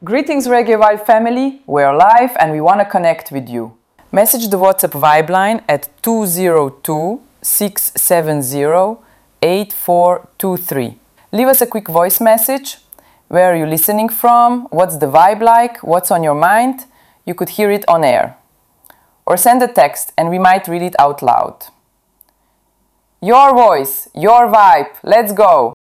Greetings Reggae Vibe family, we're live and we want to connect with you. Message the WhatsApp Vibe line at 202-670-8423. Leave us a quick voice message. Where are you listening from? What's the vibe like? What's on your mind? You could hear it on air. Or send a text and we might read it out loud. Your voice, your vibe, let's go!